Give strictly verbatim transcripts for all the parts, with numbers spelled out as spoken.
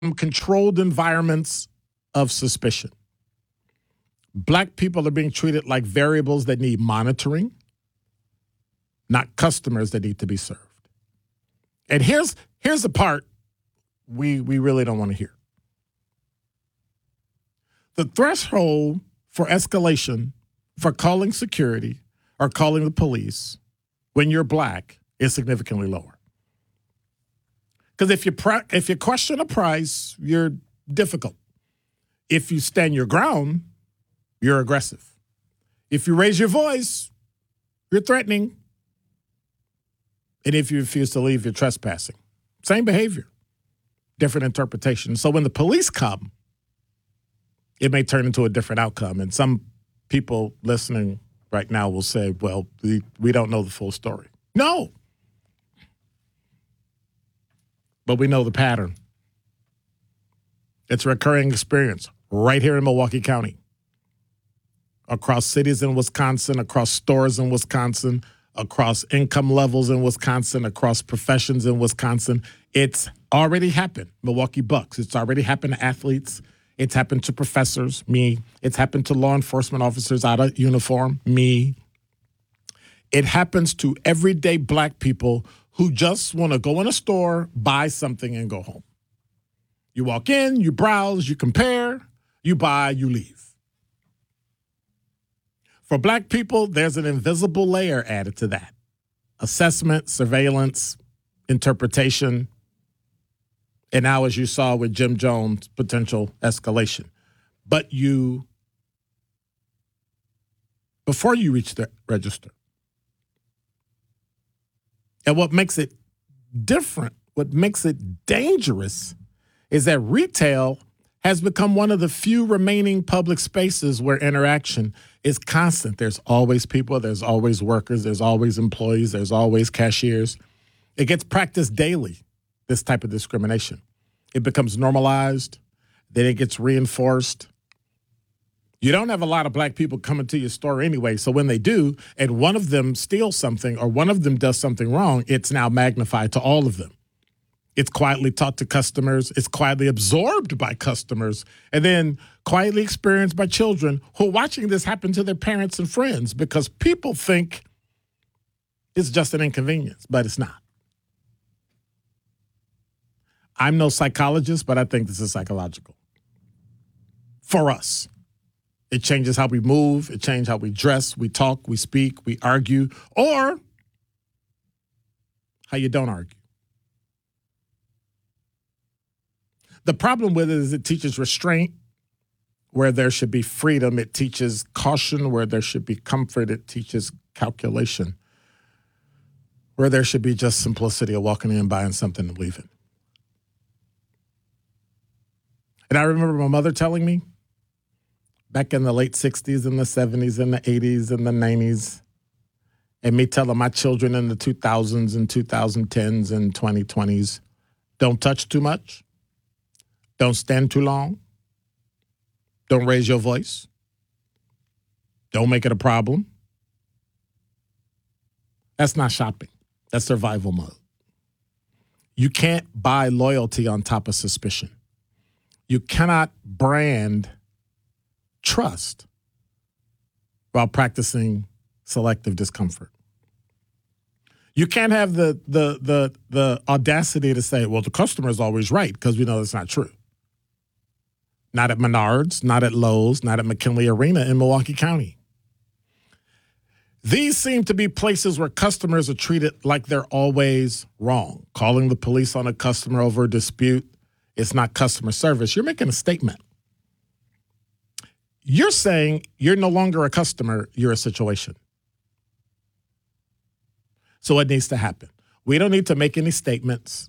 controlled environments of suspicion. Black people are being treated like variables that need monitoring, not customers that need to be served. And here's here's the part we we really don't want to hear. The threshold for escalation for calling security or calling the police when you're black is significantly lower. Because if you pri- if you question a price, you're difficult. If you stand your ground, you're aggressive. If you raise your voice, you're threatening. And if you refuse to leave, you're trespassing. Same behavior, different interpretation. So when the police come, it may turn into a different outcome. And some people listening right now will say, well, we, we don't know the full story. No. But we know the pattern. It's a recurring experience right here in Milwaukee County, across cities in Wisconsin, across stores in Wisconsin, across income levels in Wisconsin, across professions in Wisconsin. It's already happened. Milwaukee Bucks. It's already happened to athletes. It's happened to professors, me. It's happened to law enforcement officers out of uniform, me. It happens to everyday black people who just want to go in a store, buy something, and go home. You walk in, you browse, you compare, you buy, you leave. For black people, there's an invisible layer added to that. Assessment, surveillance, interpretation, and now, as you saw with Jim Jones, potential escalation. But you, before you reach the register, and what makes it different, what makes it dangerous, is that retail has become one of the few remaining public spaces where interaction is constant. There's always people, there's always workers, there's always employees, there's always cashiers. It gets practiced daily, this type of discrimination. It becomes normalized, then it gets reinforced. You don't have a lot of black people coming to your store anyway, so when they do, and one of them steals something or one of them does something wrong, it's now magnified to all of them. It's quietly taught to customers. It's quietly absorbed by customers, and then quietly experienced by children who are watching this happen to their parents and friends because people think it's just an inconvenience, but it's not. I'm no psychologist, but I think this is psychological. For us, it changes how we move. It changes how we dress, we talk, we speak, we argue, or how you don't argue. The problem with it is it teaches restraint where there should be freedom. It teaches caution where there should be comfort. It teaches calculation where there should be just simplicity of walking in, buying something, and leaving. And I remember my mother telling me back in the late sixties and the seventies and the eighties and the nineties, and me telling my children in the two thousands and twenty tens and twenty twenties, don't touch too much. Don't stand too long. Don't raise your voice. Don't make it a problem. That's not shopping. That's survival mode. You can't buy loyalty on top of suspicion. You cannot brand trust while practicing selective discomfort. You can't have the the the the audacity to say, well, the customer is always right, because we know that's not true. Not at Menards, not at Lowe's, not at McKinley Arena in Milwaukee County. These seem to be places where customers are treated like they're always wrong. Calling the police on a customer over a dispute, it's not customer service. You're making a statement. You're saying you're no longer a customer, you're a situation. So what needs to happen? We don't need to make any statements.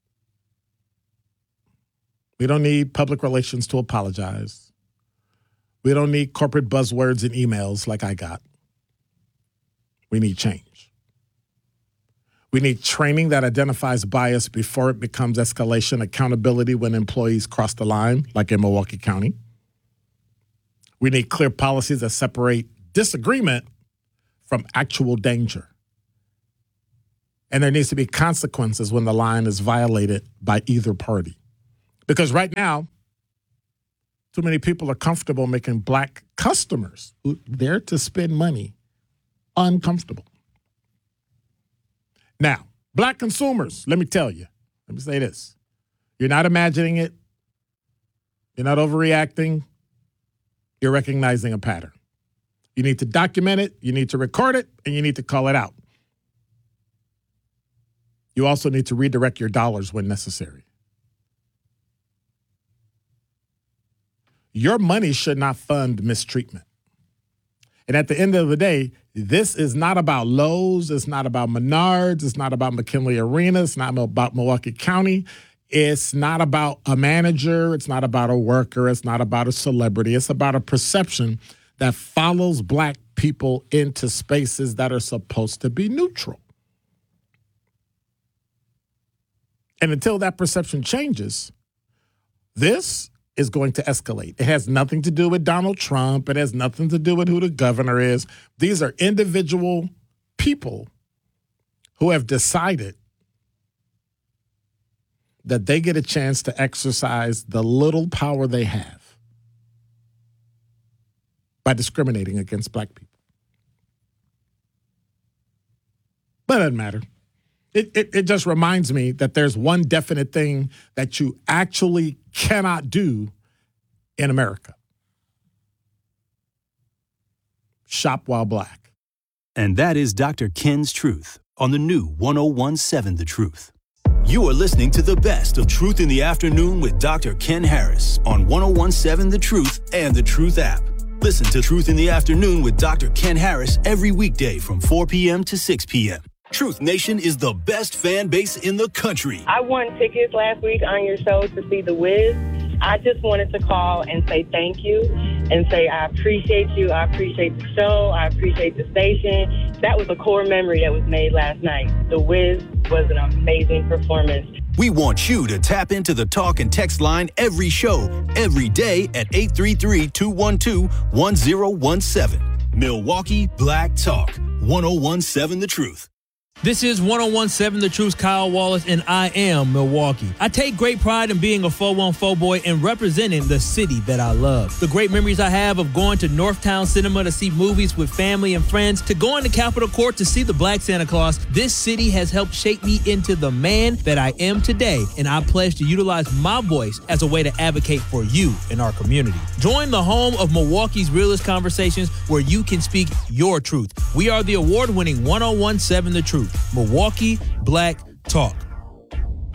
We don't need public relations to apologize. We don't need corporate buzzwords and emails like I got. We need change. We need training that identifies bias before it becomes escalation, accountability when employees cross the line, like in Milwaukee County. We need clear policies that separate disagreement from actual danger. And there needs to be consequences when the line is violated by either party. Because right now, too many people are comfortable making black customers who are there to spend money uncomfortable. Now, black consumers, let me tell you, let me say this. You're not imagining it. You're not overreacting. You're recognizing a pattern. You need to document it, you need to record it, and you need to call it out. You also need to redirect your dollars when necessary. Your money should not fund mistreatment. And at the end of the day, this is not about Lowe's. It's not about Menards. It's not about McKinley Arena. It's not about Milwaukee County. It's not about a manager. It's not about a worker. It's not about a celebrity. It's about a perception that follows black people into spaces that are supposed to be neutral. And until that perception changes, this is going to escalate. It has nothing to do with Donald Trump. It has nothing to do with who the governor is. These are individual people who have decided that they get a chance to exercise the little power they have by discriminating against black people. But it doesn't matter. It, it, it just reminds me that there's one definite thing that you actually cannot do in America. Shop while black. And that is Doctor Ken's Truth on the new one oh one seven The Truth. You are listening to the best of Truth in the Afternoon with Doctor Ken Harris on one oh one seven The Truth and The Truth app. Listen to Truth in the Afternoon with Doctor Ken Harris every weekday from four p.m. to six p.m. Truth Nation is the best fan base in the country. I won tickets last week on your show to see The Wiz. I just wanted to call and say thank you and say I appreciate you. I appreciate the show. I appreciate the station. That was a core memory that was made last night. The Wiz was an amazing performance. We want you to tap into the talk and text line every show, every day at eight three three, two one two, one oh one seven. Milwaukee Black Talk, one oh one seven The Truth. This is one oh one seven The Truth's Kyle Wallace, and I am Milwaukee. I take great pride in being a four one four boy and representing the city that I love. The great memories I have of going to Northtown Cinema to see movies with family and friends, to going to Capitol Court to see the Black Santa Claus, this city has helped shape me into the man that I am today, and I pledge to utilize my voice as a way to advocate for you in our community. Join the home of Milwaukee's realest conversations where you can speak your truth. We are the award-winning one oh one seven The Truth. Milwaukee Black Talk.